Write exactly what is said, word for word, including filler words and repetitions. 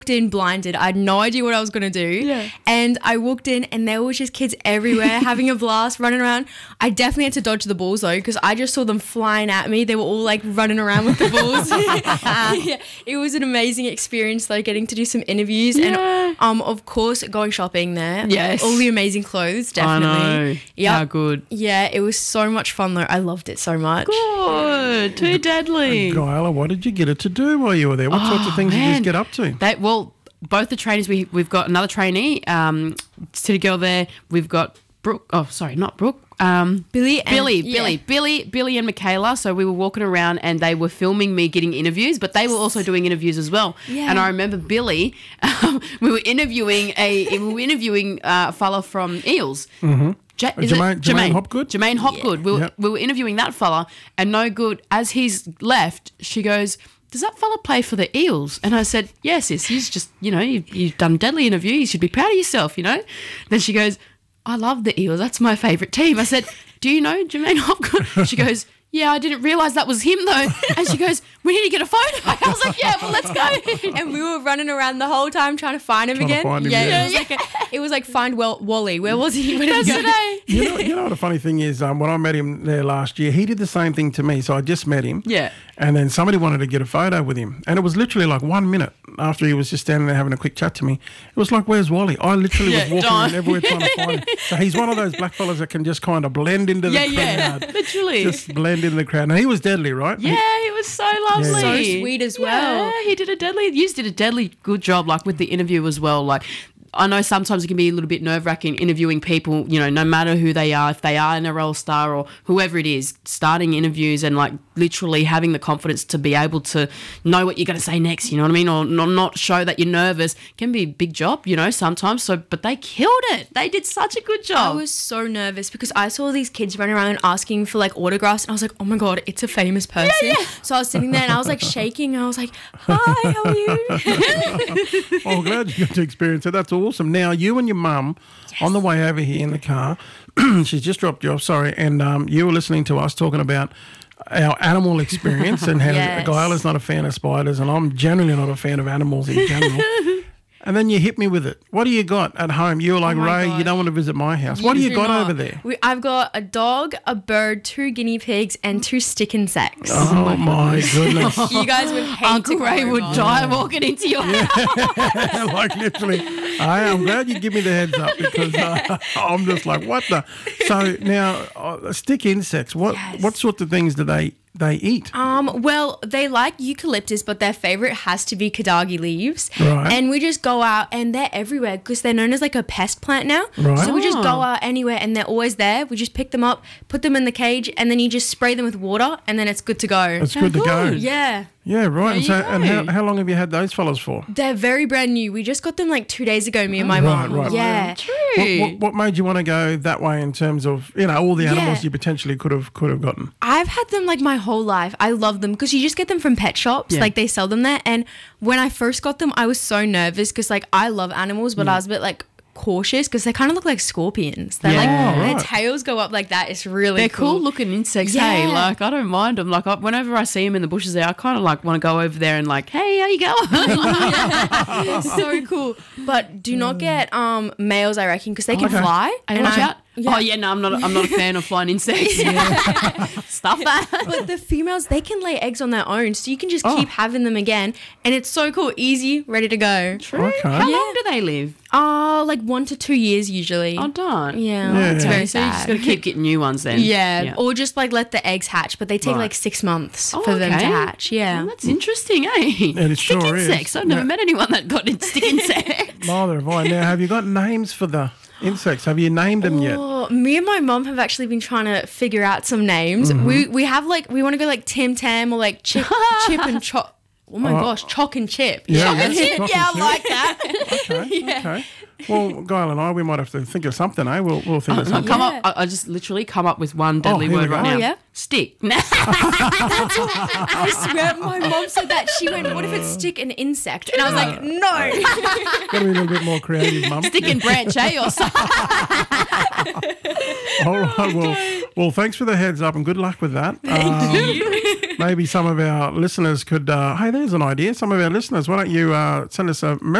in blinded. I had no idea what I was going to do. Yeah. And I walked in and there was just kids everywhere having a blast, running around. I definitely had to dodge the balls though, because I just saw them flying at me. They were all like running around with the balls. Yeah, it was an amazing experience though, getting to do some interviews Yeah. and um of course going shopping there. Yes. All the amazing clothes, definitely. I know. Yep. How good. Yeah, it was so much fun though. I loved it so much. Good. Too deadly. Gyla, what did you get her to do while you were there? What sorts of Oh, things did you man. just get up to? They, well, both the trainees, we, we've got another trainee, um, city girl there. We've got Brooke. Oh, sorry, not Brooke. Um, Billy, and, Billy, yeah. Billy, Billy, Billy and Michaela. So we were walking around and they were filming me getting interviews, but they were also doing interviews as well. Yeah. And I remember Billy, um, we were interviewing a we were interviewing uh, a fella from Eels. Mm-hmm. Ja- is Jermaine- it? Jermaine Hopgood? Jermaine Hopgood. We, were, Yep. we were interviewing that fella, and no good. As he's left, she goes, does that fella play for the Eels? And I said, yes, sis, he's just, you know, you, you've done deadly interview. You should be proud of yourself, you know. Then she goes, I love the Eels. That's my favourite team. I said, do you know Jermaine Hopgood? She goes, yeah, I didn't realise that was him though. And she goes, we need to get a photo. I was like, yeah, well, let's go. And we were running around the whole time trying to find him Trying to again. find him, yeah, yeah. It, was like a, it was like find well, Wally. Where was he? Where did he go? Today. You know, you know what the funny thing is, um, when I met him there last year, he did the same thing to me. So I just met him. Yeah. And then somebody wanted to get a photo with him. And it was literally like one minute after he was just standing there having a quick chat to me. It was like, where's Wally? I literally Yeah, was walking Don. around everywhere trying to find him. So he's one of those black fellas that can just kind of blend into the Yeah, yeah, crowd. literally. Just blend into the crowd. And he was deadly, right? Yeah, he was so lovely. So sweet as well. Yeah, he did a deadly, you did a deadly good job, like with the interview as well. Like, I know sometimes it can be a little bit nerve-wracking interviewing people, you know, no matter who they are, if they are an N R L star or whoever it is, starting interviews and like literally having the confidence to be able to know what you're going to say next, you know what I mean, or not, not show that you're nervous can be a big job, you know, sometimes. So, but they killed it. They did such a good I job. was so nervous because I saw these kids running around and asking for like autographs, and I was like, oh my god, it's a famous person. Yeah, yeah. So I was sitting there and I was like shaking, and I was like, hi, how are you? Oh, glad you got to experience it. That's awesome. Now, you and your mum, on the way over here in the car, she's just dropped you off, sorry, and um, you were listening to us talking about our animal experience and how Yes. Gyla's not a fan of spiders and I'm generally not a fan of animals in general. And then you hit me with it. What do you got at home? You were like, Oh my Ray, you God. don't want to visit my house. What do you do got not. over there? We, I've got a dog, a bird, two guinea pigs, and two stick insects. Oh, my goodness. You guys would hate Uncle to Ray come would over. die walking into your house. Like literally, I, I'm glad you give me the heads up because uh, I'm just like, what the? So now, uh, stick insects. What Yes. what sorts of things do they they eat? Um, well, they like eucalyptus, but their favorite has to be kadagi leaves. Right. And we just go out and they're everywhere because they're known as like a pest plant now. Right. So we just Oh. go out anywhere and they're always there. We just pick them up, put them in the cage, and then you just spray them with water and then it's good to go. It's good to go. good. Yeah. Yeah, right. And you so, and go. how, how long have you had those fellas for? They're very brand new. We just got them like two days ago, me and my Right, mom. right. Yeah. What, what, what made you want to go that way in terms of, you know, all the animals Yeah. you potentially could have could have gotten? I've had them like my whole life. I love them because you just get them from pet shops. Yeah. Like they sell them there. And when I first got them, I was so nervous because like I love animals, but I was a bit like cautious because they kind of look like scorpions. They're Yeah. like Oh, their right. tails go up like that. It's really They're cool. cool looking insects, hey. Yeah. Like, I don't mind them. Like, I, whenever I see them in the bushes there, I kind of like want to go over there and like, hey, how you going? So cool. But do not get um males, I reckon, because they can Okay. fly. And watch I- out. Yeah. Oh yeah, no, I'm not. I'm not a fan of flying insects. Stuff that. But the females, they can lay eggs on their own, so you can just Oh. keep having them again, and it's so cool, easy, ready to go. True. Okay. How Yeah. long do they live? Uh like one to two years usually. Oh, don't. Yeah, Yeah. it's Okay, very So you sad. just got to keep getting new ones then. Yeah, or just like let the eggs hatch, but they take Right. like six months Oh, for them to okay. hatch. Yeah. Well, that's interesting, eh? It Stick sure is. insects. I've never Yeah. met anyone that got in stick insects. Neither have I. Now, have you got names for the insects? Have you named them yet? Oh, me and my mum have actually been trying to figure out some names. Mm-hmm. We we have like we want to go like Tim Tam or like Chip Chip and Chop. Oh my Oh. gosh, Choc and Chip. Yeah, Choc yeah, and Chip. Choc and Yeah, I Chip. like that. Okay, okay. Well, Guile and I, we might have to think of something, eh? We'll, we'll think of I'll something. come Yeah. up. I, I just literally come up with one deadly here we word right go. now. Oh, yeah? Stick. I swear, my mom said that. She went, "What if it's stick an insect?" And I was like, "No." Got to be a little bit more creative, Mum. Stick and branch, eh? Or something. All right. Well, well, thanks for the heads up and good luck with that. Thank you. Maybe some of our listeners could, uh, hey, there's an idea. Some of our listeners, why don't you uh, send us a message?